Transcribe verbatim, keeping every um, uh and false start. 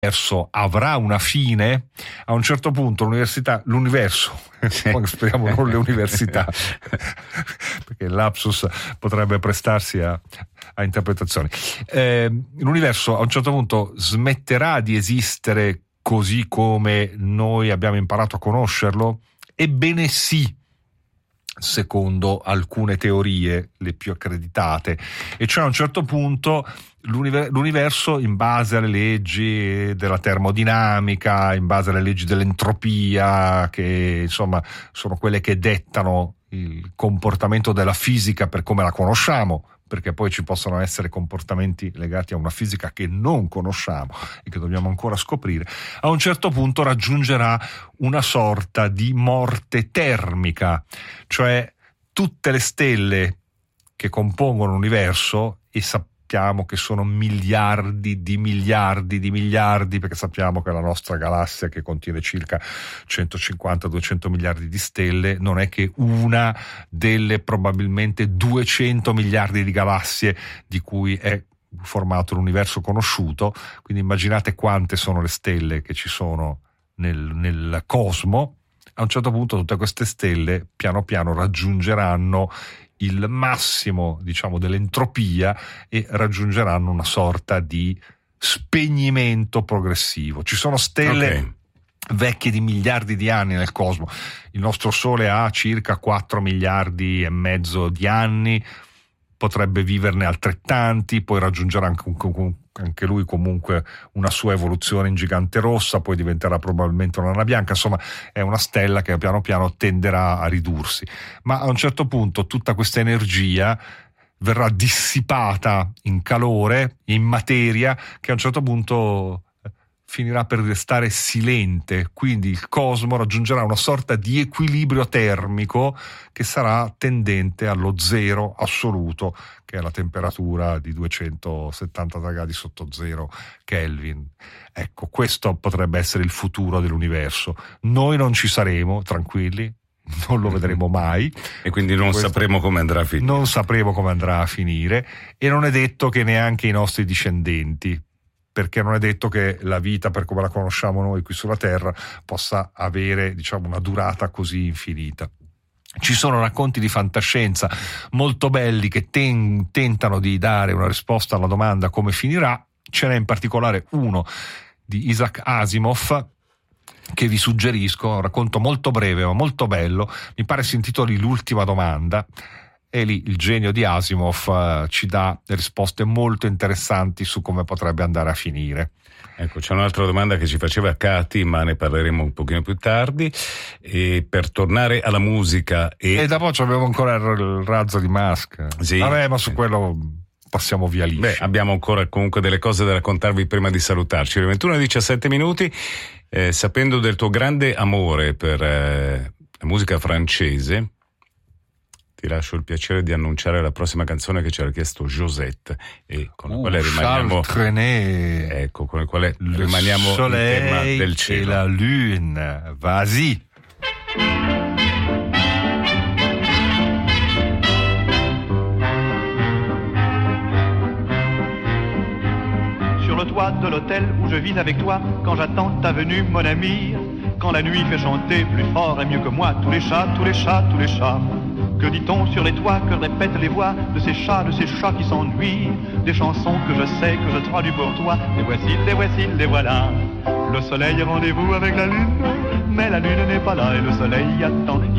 l'universo avrà una fine, a un certo punto l'università, l'universo, poi speriamo non le università, perché il lapsus potrebbe prestarsi a, a interpretazioni. Eh, l'universo a un certo punto smetterà di esistere così come noi abbiamo imparato a conoscerlo? Ebbene sì, secondo alcune teorie, le più accreditate, e cioè a un certo punto l'universo, in base alle leggi della termodinamica, in base alle leggi dell'entropia, che insomma sono quelle che dettano il comportamento della fisica per come la conosciamo, perché poi ci possono essere comportamenti legati a una fisica che non conosciamo e che dobbiamo ancora scoprire, a un certo punto raggiungerà una sorta di morte termica, cioè tutte le stelle che compongono l'universo, e sappiamo che sono miliardi di miliardi di miliardi, perché sappiamo che la nostra galassia, che contiene circa centocinquanta duecento miliardi di stelle, non è che una delle probabilmente duecento miliardi di galassie di cui è formato l'universo conosciuto. Quindi immaginate quante sono le stelle che ci sono nel, nel cosmo. A un certo punto tutte queste stelle piano piano raggiungeranno il massimo, diciamo, dell'entropia e raggiungeranno una sorta di spegnimento progressivo. Ci sono stelle okay. vecchie di miliardi di anni nel cosmo. Il nostro Sole ha circa quattro miliardi e mezzo di anni, potrebbe viverne altrettanti, poi raggiungerà anche, anche lui comunque una sua evoluzione in gigante rossa, poi diventerà probabilmente una nana bianca. Insomma, è una stella che piano piano tenderà a ridursi, ma a un certo punto tutta questa energia verrà dissipata in calore, in materia, che a un certo punto finirà per restare silente, quindi il cosmo raggiungerà una sorta di equilibrio termico che sarà tendente allo zero assoluto, che è la temperatura di duecentosettanta gradi sotto zero Kelvin. Ecco, questo potrebbe essere il futuro dell'universo. Noi non ci saremo, tranquilli, non lo vedremo mai, e quindi non questo, sapremo come andrà a finire. Non sapremo come andrà a finire, e non è detto che neanche i nostri discendenti, perché non è detto che la vita per come la conosciamo noi qui sulla Terra possa avere, diciamo, una durata così infinita. Ci sono racconti di fantascienza molto belli che ten- tentano di dare una risposta alla domanda come finirà. Ce n'è in particolare uno di Isaac Asimov che vi suggerisco, un racconto molto breve ma molto bello, mi pare si intitoli L'ultima domanda. E lì il genio di Asimov uh, ci dà risposte molto interessanti su come potrebbe andare a finire. Ecco, c'è un'altra domanda che ci faceva Cati, ma ne parleremo un pochino più tardi. E per tornare alla musica e, e dopo abbiamo ancora il razzo di Musk. Sì. Vabbè, ma su quello passiamo via lisci. Beh, abbiamo ancora comunque delle cose da raccontarvi prima di salutarci. Le ventuno e diciassette minuti, eh, sapendo del tuo grande amore per eh, la musica francese, ti lascio il piacere di annunciare la prossima canzone che ci ha richiesto Josette, e con la uh, quale rimaniamo Trenet. Ecco, con la quale Le rimaniamo in tema del cielo. E la lune, vas-y. Sur le toit de l'hôtel où je vis avec toi, quand j'attends ta venue, mon ami, quand la nuit fait chanter plus fort et mieux que moi tous les chats, tous les chats, tous les chats. Que dit-on sur les toits, que répètent les voix de ces chats, de ces chats qui s'ennuient? Des chansons que je sais, que je traduis pour toi. Les voici, les voici, les voilà. Le soleil est rendez-vous avec la lune, mais la lune n'est pas là et le soleil attend.